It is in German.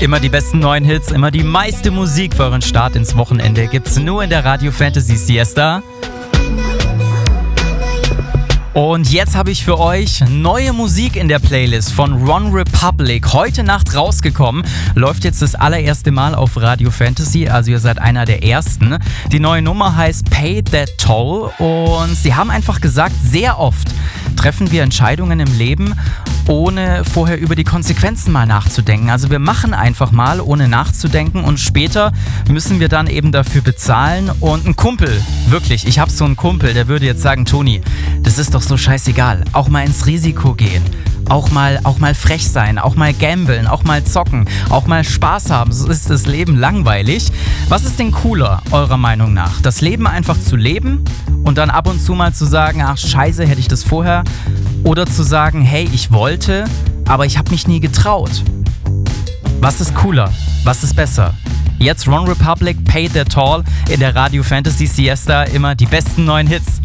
Immer die besten neuen Hits, immer die meiste Musik für euren Start ins Wochenende gibt's nur in der Radio Fantasy Siesta. Und jetzt habe ich für euch neue Musik in der Playlist von One Republic. Heute Nacht rausgekommen, läuft jetzt das allererste Mal auf Radio Fantasy, also ihr seid einer der ersten. Die neue Nummer heißt Pay That Toll und sie haben einfach gesagt, sehr oft treffen wir Entscheidungen im Leben, ohne vorher über die Konsequenzen mal nachzudenken. Also wir machen einfach mal, ohne nachzudenken und später müssen wir dann eben dafür bezahlen. Und ein Kumpel, wirklich, ich habe so einen Kumpel, der würde jetzt sagen, Toni, das ist doch so scheißegal. Auch mal ins Risiko gehen. Auch mal frech sein, auch mal gamblen, auch mal zocken, auch mal Spaß haben. So ist das Leben langweilig. Was ist denn cooler, eurer Meinung nach? Das Leben einfach zu leben und dann ab und zu mal zu sagen, ach scheiße, hätte ich das vorher? Oder zu sagen, hey, ich wollte, aber ich habe mich nie getraut. Was ist cooler? Was ist besser? Jetzt One Republic, Pay That Toll in der Radio Fantasy Siesta, immer die besten neuen Hits.